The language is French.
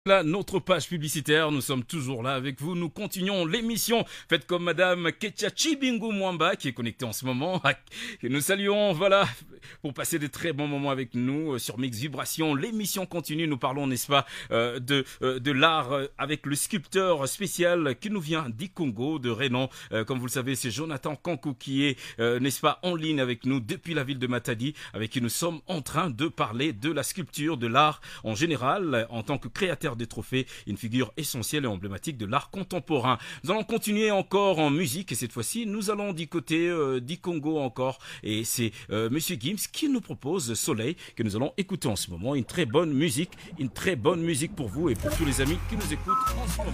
Là, notre page publicitaire, nous sommes toujours là avec vous, nous continuons l'émission faite comme Madame Ketia Chibingu Mwamba qui est connectée en ce moment, que nous saluons, voilà, pour passer des très bons moments avec nous sur Mix Vibration. L'émission continue, nous parlons, n'est-ce pas, de l'art avec le sculpteur spécial qui nous vient du Congo, de Renan. Comme vous le savez, c'est Jonathan Kankou qui est, n'est-ce pas, en ligne avec nous depuis la ville de Matadi, avec qui nous sommes en train de parler de la sculpture, de l'art en général, en tant que créateur des trophées, une figure essentielle et emblématique de l'art contemporain. Nous allons continuer encore en musique et cette fois-ci, nous allons du côté du Congo encore et c'est Monsieur Gims qui nous propose Soleil que nous allons écouter en ce moment. Une très bonne musique pour vous et pour tous les amis qui nous écoutent en ce moment.